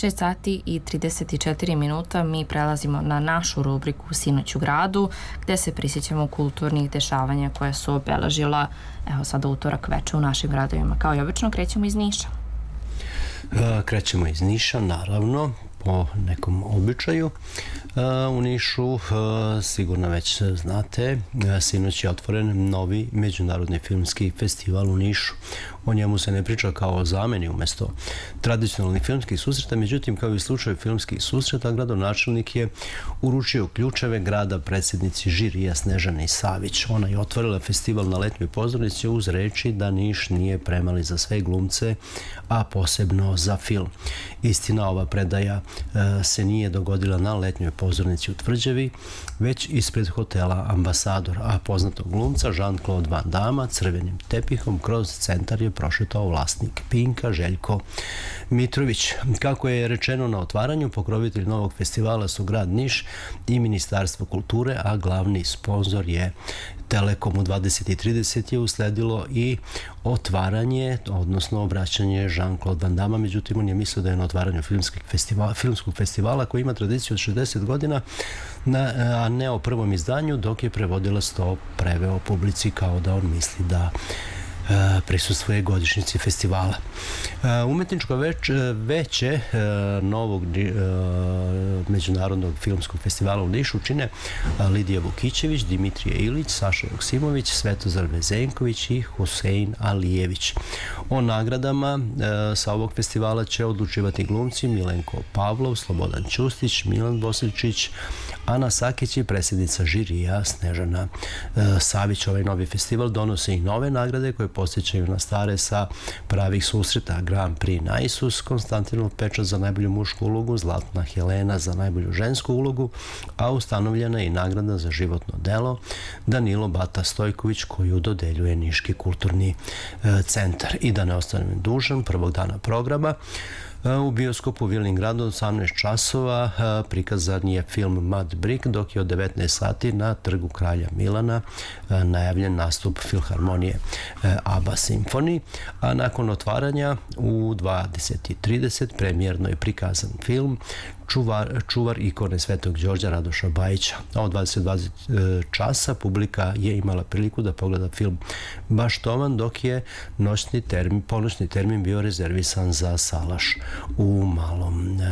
6 sati i 34 minuta mi prelazimo na našu rubriku Sinoć u gradu, gde se prisjećamo kulturnih dešavanja koja su obeležila, evo sada utorak veče u našim gradovima. Kao i obično, krećemo iz Niša. Krećemo iz Niša, naravno, po nekom običaju. U Nišu, sigurno već znate, sinoć je otvoren novi međunarodni filmski festival u Nišu. O njemu se ne priča kao o zameni umjesto tradicionalnih filmskih susreta, međutim, kao i u slučaju filmskih susreta, gradonačelnik je uručio ključeve grada predsjednici žirija Snežani Savić. Ona je otvorila festival na letnjoj pozornici uz reči da Niš nije premali za sve glumce, a posebno za film. Istina, ova predaja se nije dogodila na letnjoj pozornici u Tvrđavi, već ispred hotela Ambasador, a poznatog glumca Jean-Claude Van Damme crvenim tepihom kroz centar je prošetao vlasnik Pinka Željko Mitrović. Kako je rečeno na otvaranju, pokrovitelj novog festivala su grad Niš i Ministarstvo kulture, a glavni sponzor je Telekom. U 20:30 je usledilo i otvaranje, odnosno obraćanje Jean-Claude Van Damme, međutim on je mislio da je na otvaranju filmskog festivala koji ima tradiciju od 60 godina, a ne o prvom izdanju, dok je prevodilac to preveo publici kao da on misli da prisustvuje godišnjici festivala. Umetničko veće novog međunarodnog filmskog festivala u Nišu čine Lidija Vukićević, Dimitrije Ilić, Saša Joksimović, Svetozar Vezenković i Husein Alijević. O nagradama sa ovog festivala će odlučivati glumci Milenko Pavlov, Slobodan Ćustić, Milan Bosiljčić, Ana Sakić i predsjednica žirija Snežana Savić. Ovaj novi festival donose i nove nagrade koje posjećaju na stare sa pravih susreta. Grand Prix Naisus, Konstantinov pečat za najbolju mušku ulogu, Zlatna Helena za najbolju žensku ulogu, a ustanovljena je i nagrada za životno delo Danilo Bata Stojković koju dodeljuje Niški kulturni centar. I da ne ostanem dužan, prvog dana programa u bioskopu u Vilingradu od 18 časova prikazan je film Mad Brick, dok je od 19 sati na Trgu kralja Milana najavljen nastup Filharmonije ABBA Simfoni, a nakon otvaranja u 20:30 premijerno je prikazan film Čuvar ikone Svetog Đorđa Radoša Bajića. A od 22 časa publika je imala priliku da pogleda film Baštovan, dok je ponoćni termin bio rezervisan za Salaš u Malom